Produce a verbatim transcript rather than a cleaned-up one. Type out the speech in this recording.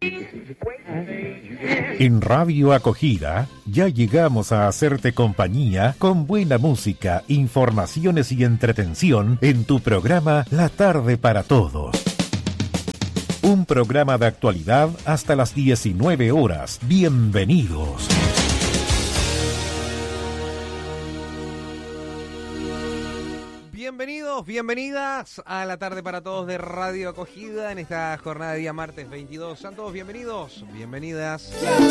En Radio Acogida ya llegamos a hacerte compañía con buena música, informaciones y entretención en tu programa La Tarde para Todos. Un programa de actualidad hasta las diecinueve horas. Bienvenidos. Bienvenidos, bienvenidas a La Tarde para Todos de Radio Acogida en esta jornada de día martes veintidós. Sean todos bienvenidos, bienvenidas.